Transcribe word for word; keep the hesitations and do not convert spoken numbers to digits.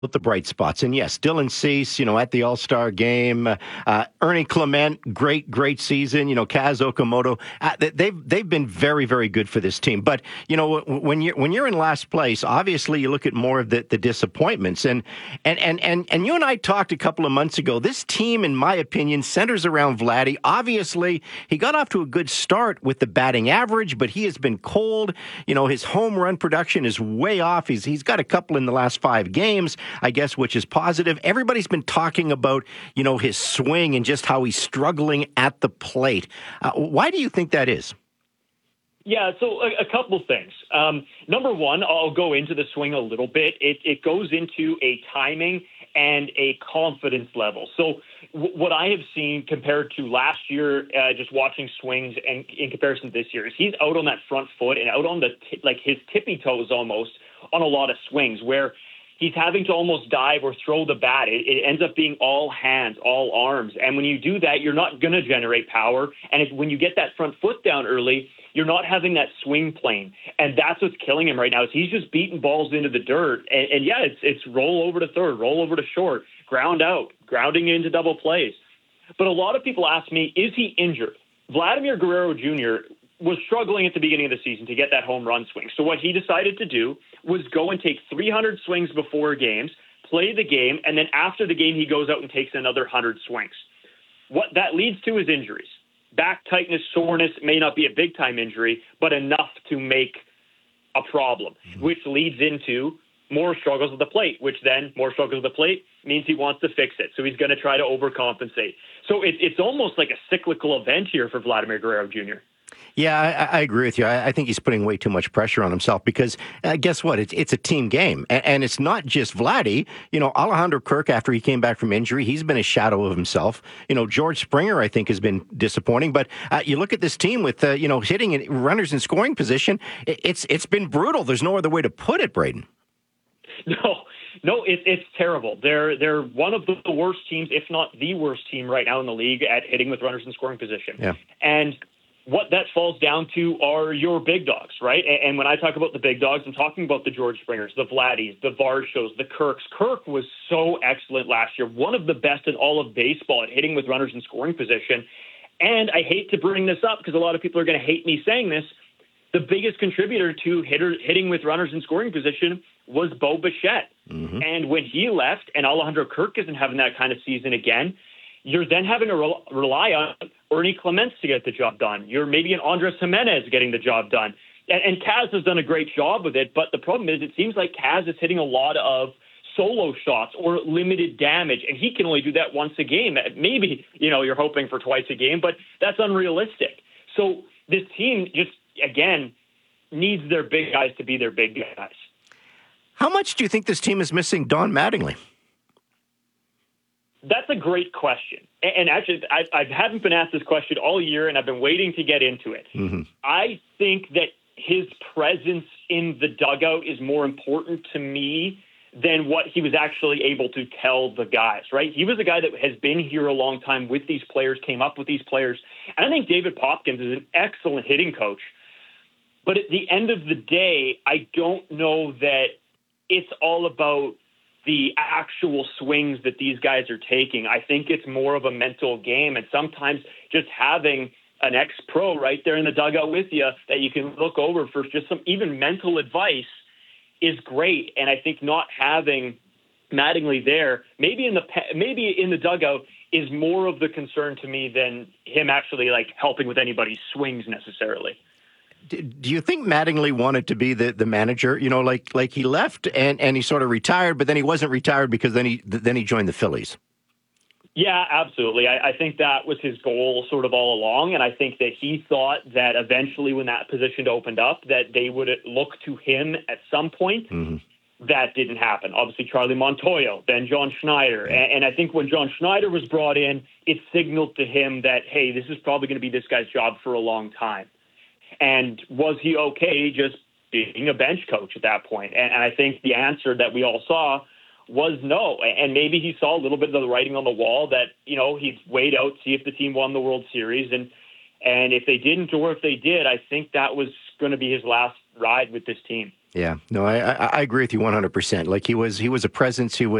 With the bright spots. And yes, Dylan Cease, you know, at the All-Star game, uh, Ernie Clement, great, great season. You know, Kaz Okamoto, uh, they've they've been very, very good for this team. But you know, when you're when you're in last place, obviously you look at more of the, the disappointments. And and and and and you and I talked a couple of months ago. This team, in my opinion, centers around Vladdy. Obviously, he got off to a good start with the batting average, but he has been cold. You know, his home run production is way off. He's he's got a couple in the last five games. I guess, which is positive. Everybody's been talking about, you know, his swing and just how he's struggling at the plate. Uh, why do you think that is? Yeah, so a, a couple things. Um, number one, I'll go into the swing a little bit. It, it goes into a timing and a confidence level. So w- what I have seen compared to last year, uh, just watching swings and in comparison to this year, is he's out on that front foot and out on the t- like his tippy toes almost on a lot of swings where he's having to almost dive or throw the bat. It, it ends up being all hands, all arms. And when you do that, you're not going to generate power. And if, when you get that front foot down early, you're not having that swing plane. And that's what's killing him right now is he's just beating balls into the dirt. And, and yeah, it's it's roll over to third, roll over to short, ground out, grounding into double plays. But a lot of people ask me, is he injured? Vladimir Guerrero Junior was struggling at the beginning of the season to get that home run swing. So what he decided to do was go and take three hundred swings before games, play the game, and then after the game, he goes out and takes another one hundred swings. What that leads to is injuries. Back tightness, soreness may not be a big-time injury, but enough to make a problem, which leads into more struggles at the plate, which then more struggles at the plate means he wants to fix it. So he's going to try to overcompensate. So it, it's almost like a cyclical event here for Vladimir Guerrero Junior Yeah, I, I agree with you. I, I think he's putting way too much pressure on himself because uh, guess what? It's it's a team game. And, and it's not just Vladdy. You know, Alejandro Kirk, after he came back from injury, he's been a shadow of himself. You know, George Springer, I think, has been disappointing. But uh, you look at this team with, uh, you know, hitting in, runners in scoring position, it, it's it's been brutal. There's no other way to put it, Braden. No, no, it, it's terrible. They're they're one of the worst teams, if not the worst team right now in the league at hitting with runners in scoring position. Yeah. And what that falls down to are your big dogs, right? And, and when I talk about the big dogs, I'm talking about the George Springers, the Vladdies, the Varshos, the Kirks. Kirk was so excellent last year, one of the best in all of baseball at hitting with runners in scoring position. And I hate to bring this up because a lot of people are going to hate me saying this. The biggest contributor to hitter, hitting with runners in scoring position was Bo Bichette. Mm-hmm. And when he left and Alejandro Kirk isn't having that kind of season again, you're then having to re- rely on Ernie Clements to get the job done. You're maybe an Andres Jimenez getting the job done. And, and Kaz has done a great job with it, but the problem is it seems like Kaz is hitting a lot of solo shots or limited damage, and he can only do that once a game. Maybe, you know, you're hoping for twice a game, but that's unrealistic. So this team just, again, needs their big guys to be their big guys. How much do you think this team is missing Don Mattingly? That's a great question. And actually, I, I haven't been asked this question all year, and I've been waiting to get into it. Mm-hmm. I think that his presence in the dugout is more important to me than what he was actually able to tell the guys, right? He was a guy that has been here a long time with these players, came up with these players. And I think David Popkins is an excellent hitting coach. But at the end of the day, I don't know that it's all about the actual swings that these guys are taking. I think it's more of a mental game. And sometimes just having an ex-pro right there in the dugout with you that you can look over for just some even mental advice is great. And I think not having Mattingly there, maybe in the maybe in the dugout, is more of the concern to me than him actually like helping with anybody's swings necessarily. Do you think Mattingly wanted to be the, the manager? You know, like like he left and, and he sort of retired, but then he wasn't retired because then he then he joined the Phillies. Yeah, absolutely. I, I think that was his goal sort of all along, and I think that he thought that eventually when that position opened up that they would look to him at some point. Mm-hmm. That didn't happen. Obviously, Charlie Montoyo, then John Schneider. And, and I think when John Schneider was brought in, it signaled to him that, hey, this is probably going to be this guy's job for a long time. And was he okay just being a bench coach at that point? And, and I think the answer that we all saw was no. And maybe he saw a little bit of the writing on the wall that, you know, he'd wait out, see if the team won the World Series. And, and if they didn't or if they did, I think that was going to be his last ride with this team. Yeah, no, I, I I agree with you one hundred percent. Like he was, he was a presence. He was.